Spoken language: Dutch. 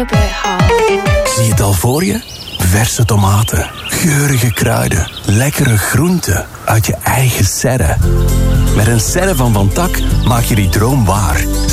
Zie je het al voor je? Verse tomaten, geurige kruiden, lekkere groenten uit je eigen serre. Met een serre van Tak maak je die droom waar.